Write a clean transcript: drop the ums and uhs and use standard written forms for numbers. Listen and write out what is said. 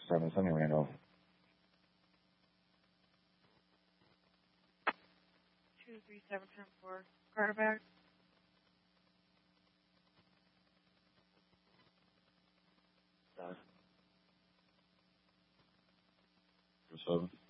7, sending Randolph. 23710-4. Carter back. For 7.